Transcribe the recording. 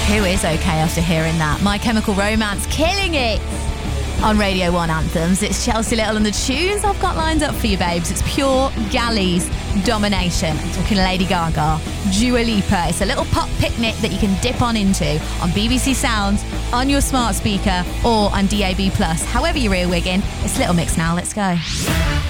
Who is okay after hearing that? My Chemical Romance killing it on Radio 1 Anthems. It's Chelsea Little and the tunes I've got lined up for you, babes. It's pure galleys domination. I'm talking Lady Gaga, Dua Lipa. It's a little pop picnic that you can dip on into on BBC Sounds, on your smart speaker or on DAB+. However you're earwigging, it's Little Mix now. Let's go.